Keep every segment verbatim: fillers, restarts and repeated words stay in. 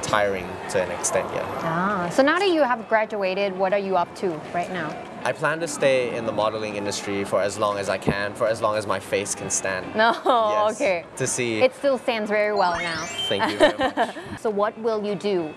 tiring to an extent yet. Ah, so now that you have graduated, what are you up to right now? I plan to stay in the modeling industry for as long as I can, for as long as my face can stand. No, Yes, okay. to see. It still stands very well now. Thank you very much. So what will you do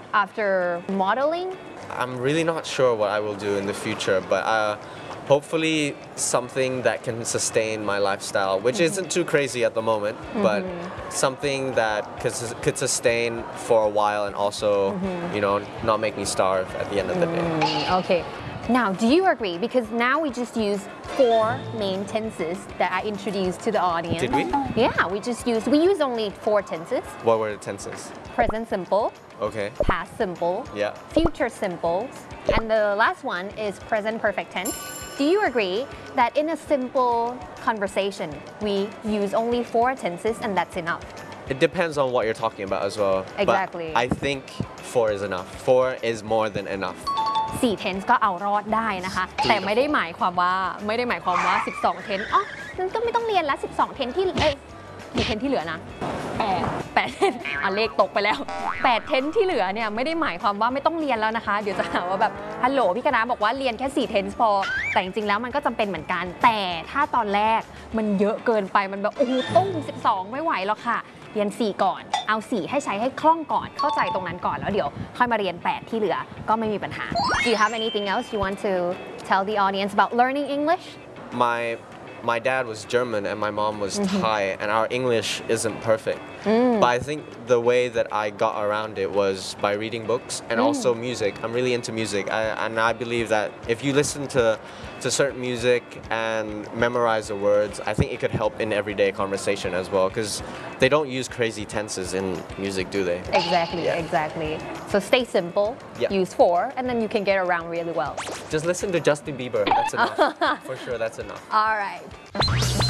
after modeling? I'm really not sure what I will do in the future, but uh, hopefully something that can sustain my lifestyle, which mm-hmm. isn't too crazy at the moment, mm-hmm. but something that could, could sustain for a while and also, mm-hmm. you know, not make me starve at the end of the day. Mm, okay. Now, do you agree? Because now we just use four main tenses that I introduced to the audience. Did we? Yeah, we just use, we use only four tenses. What were the tenses? Present simple. Okay. Past simple. Yeah. Future simple. Yeah. And the last one is present perfect tense. Do you agree that in a simple conversation, we use only four tenses and that's enough? It depends on what you're talking about as well. Exactly. But I think four is enough. Four is more than enough. สี่ tense ก็เอารอดได้นะคะ แต่ไม่ได้หมายความว่าไม่ได้หมายความว่าสิบสอง tense อ๋อนั่นก็ไม่ต้องเรียนละสิบสอง tense ที่เอ้ยกี่ tense ที่เหลือนะแปด แปด tense อ่ะเลขตกไปแล้วแปด tense ที่เหลือเนี่ยไม่ได้หมายความว่าไม่ต้องเรียนแล้วนะคะเดี๋ยวจะหาว่าแบบฮัลโหลพี่คณะบอกว่าเรียนแค่สี่ tense พอแต่จริงๆแล้วมันก็จำเป็นเหมือนกันแต่ถ้าตอนแรกมันเยอะเกินไปมันแบบโอ้โหตุ้งสิบสองไม่ไหวหรอกค่ะเรียนสี่ก่อนเอาสี่ให้ใช้ให้คล่องก่อนเข้าใจตรงนั้นก่อนแล้วเดี๋ยวค่อยมาเรียนแปดที่เหลือก็ไม่มีปัญหา Do you have anything else you want to tell the audience about learning English? My my dad was German and my mom was mm-hmm. Thai and our English isn't perfect. Mm. But I think the way that I got around it was by reading books and mm. also music. I'm really into music I, and I believe that if you listen to, to certain music and memorize the words, I think it could help in everyday conversation as well because they don't use crazy tenses in music, do they? Exactly, yeah. exactly. So stay simple, yeah. use four, and then you can get around really well. Just listen to Justin Bieber, that's enough. For sure, that's enough. All right.